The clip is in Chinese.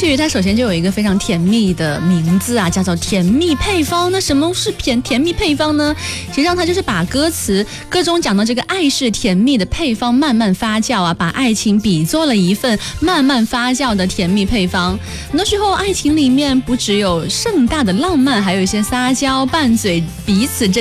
曲它首先就有一个非常甜蜜的名字啊，叫做甜蜜配方。那什么是甜蜜配方呢？实际上它就是把歌词各中讲的这个爱是甜蜜的配方慢慢发酵啊，把爱情比作了一份慢慢发酵的甜蜜配方。很多时候爱情里面不只有盛大的浪漫，还有一些撒娇拌嘴彼此